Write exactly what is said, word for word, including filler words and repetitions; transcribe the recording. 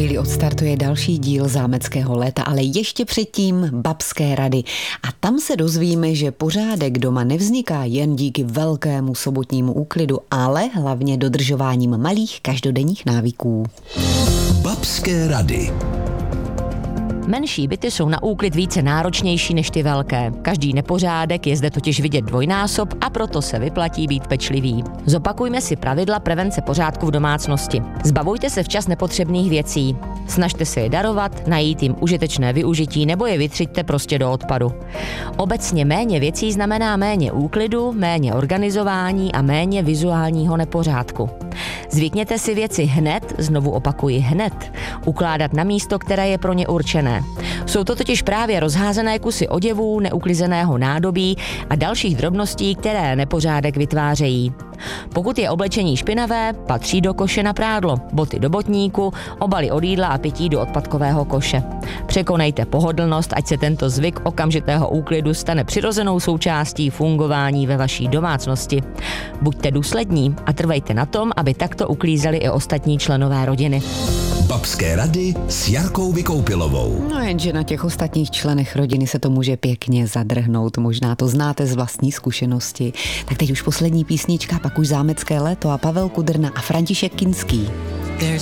chvíli odstartuje další díl zámeckého léta, ale ještě předtím babské rady. A tam se dozvíme, že pořádek doma nevzniká jen díky velkému sobotnímu úklidu, ale hlavně dodržováním malých každodenních návyků. Babské rady. Menší byty jsou na úklid více náročnější než ty velké. Každý nepořádek je zde totiž vidět dvojnásob a proto se vyplatí být pečlivý. Zopakujme si pravidla prevence pořádku v domácnosti. Zbavujte se včas nepotřebných věcí. Snažte se je darovat, najít jim užitečné využití nebo je vytřiďte prostě do odpadu. Obecně méně věcí znamená méně úklidu, méně organizování a méně vizuálního nepořádku. Zvykněte si věci hned, znovu opakuji hned, ukládat na místo, které je pro ně určené. Jsou to totiž právě rozházené kusy oděvů, neuklizeného nádobí a dalších drobností, které nepořádek vytvářejí. Pokud je oblečení špinavé, patří do koše na prádlo, boty do botníku, obaly od jídla a pití do odpadkového koše. Překonejte pohodlnost, ať se tento zvyk okamžitého úklidu stane přirozenou součástí fungování ve vaší domácnosti. Buďte důslední a trvejte na tom, aby takto uklízeli i ostatní členové rodiny. Babské rady s Jarkou Vykoupilovou. No jenže na těch ostatních členech rodiny se to může pěkně zadrhnout. Možná to znáte z vlastní zkušenosti. Tak teď už poslední písnička, pak už zámecké léto a Pavel Kudrna a František Kinský.